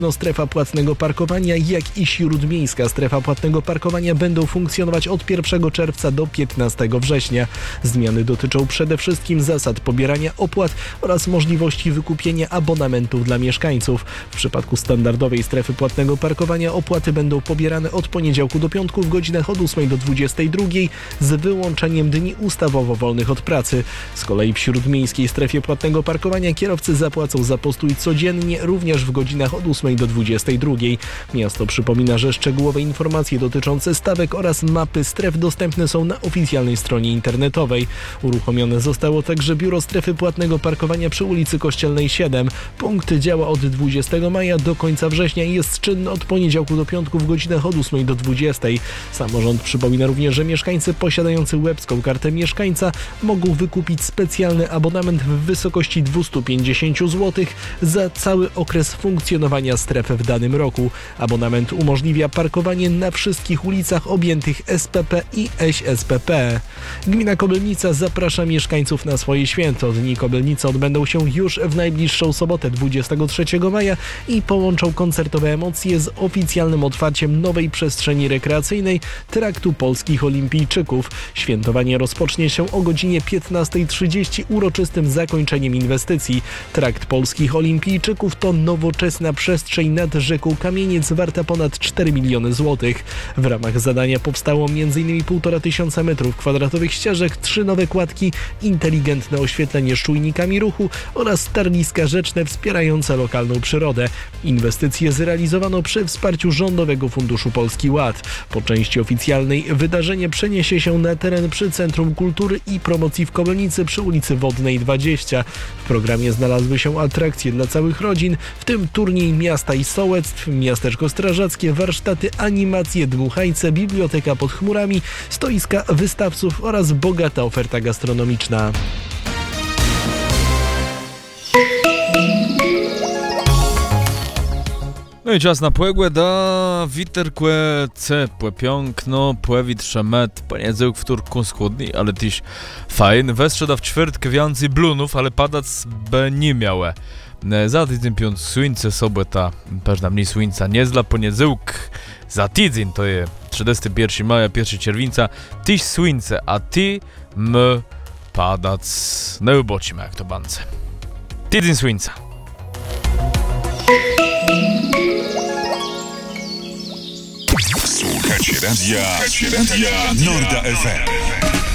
Strefa płatnego parkowania, jak i śródmiejska strefa płatnego parkowania będą funkcjonować od 1 czerwca do 15 września. Zmiany dotyczą przede wszystkim zasad pobierania opłat oraz możliwości wykupienia abonamentów dla mieszkańców. W przypadku standardowej strefy płatnego parkowania opłaty będą pobierane od poniedziałku do piątku w godzinach od 8 do 22 z wyłączeniem dni ustawowo wolnych od pracy. Z kolei w śródmiejskiej strefie płatnego parkowania kierowcy zapłacą za postój codziennie, również w godzinach od 8 do 22. Miasto przypomina, że szczegółowe informacje dotyczące stawek oraz mapy stref dostępne są na oficjalnej stronie internetowej. Uruchomione zostało także biuro strefy płatnego parkowania przy ulicy Kościelnej 7. Punkt działa od 20 maja do końca września i jest czynny od poniedziałku do piątku w godzinach od 8 do 20. Samorząd przypomina również, że mieszkańcy posiadający łebską kartę mieszkańca mogą wykupić specjalny abonament w wysokości 250 zł za cały okres funkcjonowania strefy w danym roku. Abonament umożliwia parkowanie na wszystkich ulicach objętych SPP i ŚSPP. Gmina Kobylnica zaprasza mieszkańców na swoje święto. Dni Kobylnicy odbędą się już w najbliższą sobotę 23 maja i połączą koncertowe emocje z oficjalnym otwarciem nowej przestrzeni rekreacyjnej Traktu Polskich Olimpijczyków. Świętowanie rozpocznie się o godzinie 15:30 uroczystym zakończeniem inwestycji. Trakt Polskich Olimpijczyków to nowoczesna przestrzeń nad rzeką Kamieniec warta ponad 4 miliony złotych. W ramach zadania powstało m.in. 1500 m2 ścieżek, 3 nowe kładki, inteligentne oświetlenie z czujnikami ruchu oraz tarliska rzeczne wspierające lokalną przyrodę. Inwestycje zrealizowano przy wsparciu Rządowego Funduszu Polski Ład. Po części oficjalnej wydarzenie przeniesie się na teren przy Centrum Kultury i Promocji w Kobylnicy przy ulicy Wodnej 20. W programie znalazły się atrakcje dla całych rodzin, w tym turniej miasta i sołectw, miasteczko strażackie, warsztaty, animacje, dmuchajce, biblioteka pod chmurami, stoiska wystawców oraz bogata oferta gastronomiczna. No i czas na płegłe da witerkłe cepłe piąkno, płewit szemet, poniedziałek wtórku schudni, ale tyś fajn, westrzeda w ćwiertkę więcej blunów, ale padac be nie miałe. Za tydzień piąt słońce sobie ta pewna mniej słońca nie zla poniedziałek, za tydzień to je 31 maja, 1 czerwca, tyś słońce, a ty padac nie ubocimy jak to bance. Tydzień słońca. Słuchacie radia Norda FM.